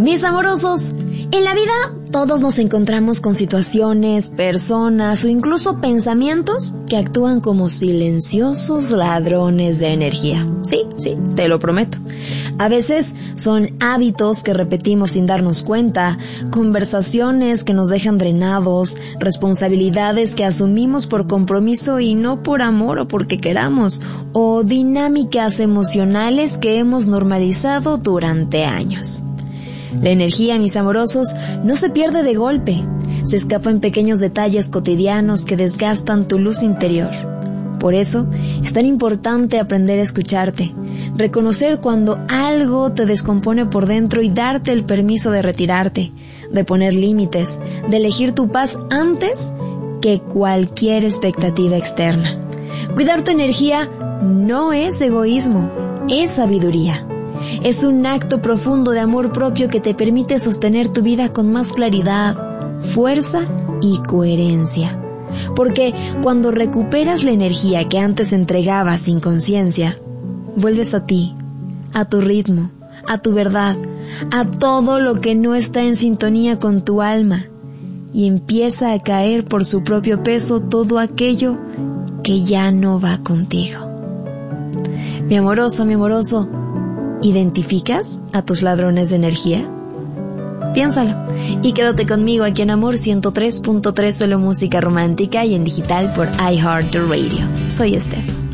Mis amorosos, en la vida todos nos encontramos con situaciones, personas o incluso pensamientos que actúan como silenciosos ladrones de energía. Sí, te lo prometo. A veces son hábitos que repetimos sin darnos cuenta, conversaciones que nos dejan drenados, responsabilidades que asumimos por compromiso y no por amor o porque queramos, o dinámicas emocionales que hemos normalizado durante años. La energía, mis amorosos, no se pierde de golpe. Se escapa en pequeños detalles cotidianos que desgastan tu luz interior. Por eso, es tan importante aprender a escucharte, reconocer cuando algo te descompone por dentro y darte el permiso de retirarte, de poner límites, de elegir tu paz antes que cualquier expectativa externa. Cuidar tu energía no es egoísmo, es sabiduría. Es un acto profundo de amor propio que te permite sostener tu vida con más claridad, fuerza y coherencia. Porque cuando recuperas la energía que antes entregabas sin conciencia, vuelves a ti, a tu ritmo, a tu verdad, a todo lo que no está en sintonía con tu alma, y empieza a caer por su propio peso todo aquello que ya no va contigo. Mi amorosa, mi amoroso, ¿identificas a tus ladrones de energía? Piénsalo y quédate conmigo aquí en Amor 103.3, solo música romántica y en digital por iHeartRadio. Soy Steph.